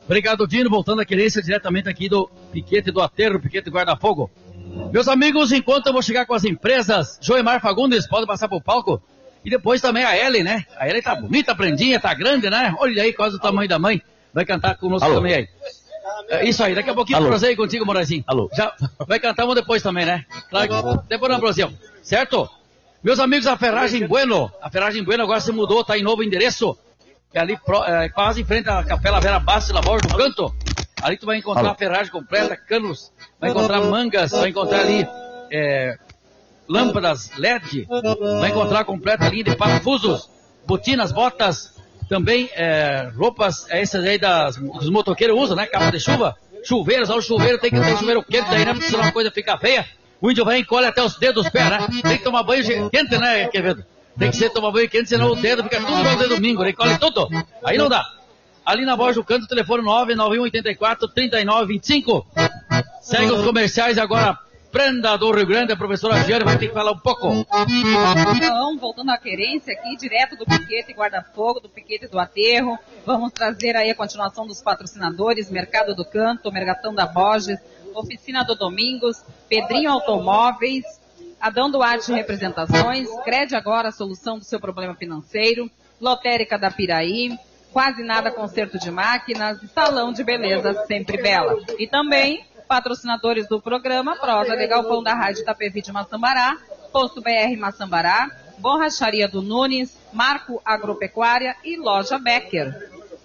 Obrigado, Dino. Voltando à querência diretamente aqui do Piquete do Aterro, Piquete Guarda-Fogo. Meus amigos, enquanto eu vou chegar com as empresas, Joemar Fagundes, pode passar pro palco. E depois também a Ellen, né? A Ellen tá bonita, prendinha, tá grande, né? Olha aí, quase o tamanho da mãe. Vai cantar conosco também aí. Isso aí, daqui a pouquinho eu prosseguir contigo, Morazinho. Alô. Já vai cantar um depois também, né? Claro que depois não prosseguimos. Certo? Meus amigos, a Ferragem Bueno. A Ferragem Bueno agora se mudou, tá em novo endereço. É ali quase em frente à Capela Vera Bastos de Lavor do Canto. Ali tu vai encontrar a ferragem completa, canos, vai encontrar mangas, vai encontrar ali lâmpadas LED, vai encontrar a completa linha de parafusos, botinas, botas, também roupas, essas aí dos motoqueiros usam, né? Capa de chuva, chuveiros, o chuveiro tem que ter chuveiro quente daí, né? Porque senão a coisa fica feia. O índio vai e encolhe até os dedos dos pés, né? Tem que tomar banho quente, né, Quevedo? Tem que ser tomar banho quente, senão o dedo fica tudo igual de domingo, ele encolhe tudo. Aí não dá. Ali na Borja do Canto, telefone 99184-3925. Segue os comerciais agora. Prenda do Rio Grande, a professora Giane vai ter que falar um pouco. Então, voltando à querência aqui, direto do Piquete Guarda-Fogo, do Piquete do Aterro. Vamos trazer aí a continuação dos patrocinadores, Mercado do Canto, Mergatão da Borges, Oficina do Domingos, Pedrinho Automóveis, Adão Duarte Representações, Crede Agora, a solução do seu problema financeiro, Lotérica da Piraí, Quase Nada Conserto de Máquinas, Salão de Beleza Sempre Bela. E também patrocinadores do programa, Prosa de Galpão da Rádio Itapevi de Maçambará, Posto BR Maçambará, Borracharia do Nunes, Marco Agropecuária e Loja Becker.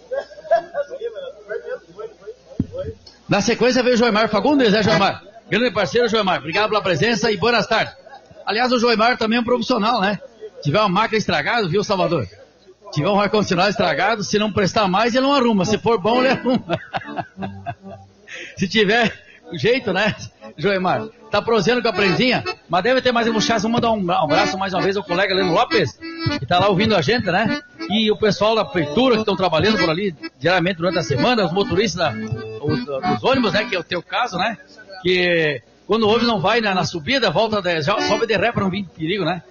Na sequência veio o Joemar Fagundes, né, Joemar? Grande parceiro, Joemar. Obrigado pela presença e boas tardes. Aliás, o Joemar também é um profissional, né? Se tiver uma máquina estragada, viu, Salvador? Se tiver um ar-condicionado estragado, se não prestar mais, ele não arruma. Se for bom, ele arruma. Se tiver jeito, né, Joemar? Tá prosseando com a prenzinha, mas deve ter mais um chance. Vamos mandar um abraço mais uma vez ao colega Leno Lopes, que tá lá ouvindo a gente, né? E o pessoal da prefeitura que estão trabalhando por ali diariamente durante a semana, os motoristas dos ônibus, né? Que é o teu caso, né? Que quando o ônibus não vai na subida, já sobe de ré para não vir de perigo, né?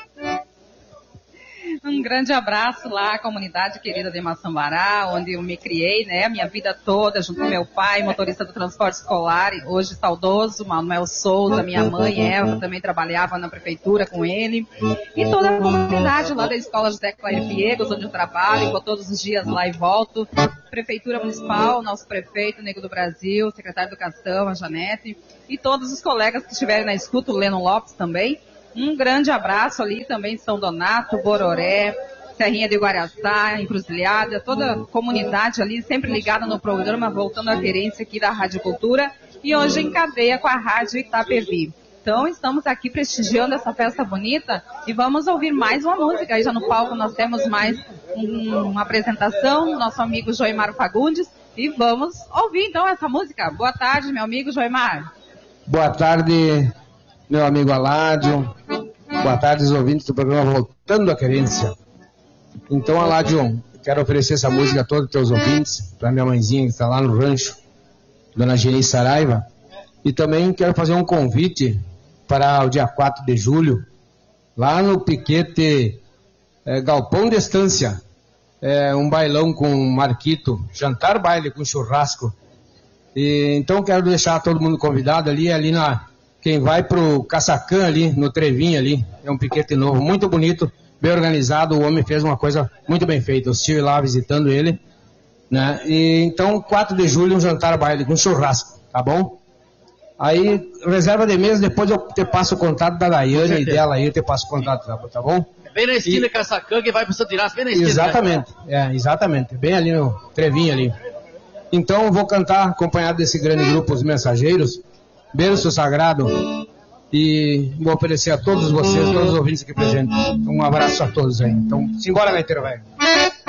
Um grande abraço lá à comunidade querida de Maçambará, onde eu me criei, né, a minha vida toda, junto com meu pai, motorista do transporte escolar, hoje saudoso, Manuel Souza, minha mãe, Eva, também trabalhava na prefeitura com ele, e toda a comunidade lá da Escola José Clair Piegos, onde eu trabalho, vou todos os dias lá e volto, Prefeitura Municipal, nosso prefeito, Nego do Brasil, secretário de Educação, a Janete, e todos os colegas que estiverem na escuta, o Leno Lopes também. Um grande abraço ali também, São Donato, Bororé, Serrinha de Guaraçá, Encruzilhada, toda a comunidade ali sempre ligada no programa, voltando à querência aqui da Rádio Cultura, e hoje em cadeia com a Rádio Itapevi. Então estamos aqui prestigiando essa festa bonita e vamos ouvir mais uma música. Aí já no palco nós temos mais uma apresentação do nosso amigo Joemar Fagundes e vamos ouvir então essa música. Boa tarde, meu amigo Joemar. Boa tarde, meu amigo Aládio. Boa tarde, os ouvintes do programa Voltando à Querência. Então, Aládio, quero oferecer essa música a todos os teus ouvintes, para minha mãezinha que está lá no rancho, Dona Geni Saraiva. E também quero fazer um convite para o dia 4 de julho, lá no Piquete Galpão de Estância. Um bailão com Marquito, jantar baile com churrasco. E, então, quero deixar todo mundo convidado ali na... Quem vai pro Caçacã ali, no Trevinho ali, é um piquete novo, muito bonito, bem organizado, o homem fez uma coisa muito bem feita, eu estive lá visitando ele, né? E então, 4 de julho, um jantar baile com churrasco, tá bom? Aí, reserva de mesa, depois eu te passo o contato da Daiane e dela aí, eu te passo o contato, tá bom? Bem na esquina, Caçacã, que vai pro Santo Inácio, bem na esquina. Exatamente, né? Exatamente, bem ali no Trevinho ali. Então, eu vou cantar acompanhado desse grande grupo, os Mensageiros, Berço Sagrado, e vou oferecer a todos vocês, todos os ouvintes aqui presentes. Um abraço a todos aí. Então, simbora, gaiteiro, velho.